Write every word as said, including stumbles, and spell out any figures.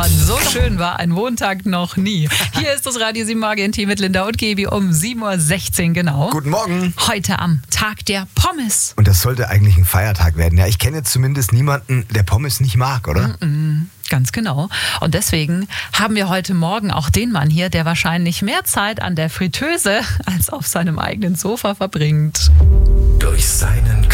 geworden. So schön war ein Montag noch nie. Hier ist das Radio sieben Morgen Team mit Linda und Gebi um sieben Uhr sechzehn genau. Guten Morgen. Heute am Tag der Pommes. Und das sollte eigentlich ein Feiertag werden. Ja, ich kenne zumindest niemanden, der Pommes nicht mag, oder? Mm-mm. Ganz genau. Und deswegen haben wir heute Morgen auch den Mann hier, der wahrscheinlich mehr Zeit an der Fritteuse als auf seinem eigenen Sofa verbringt. Durch seinen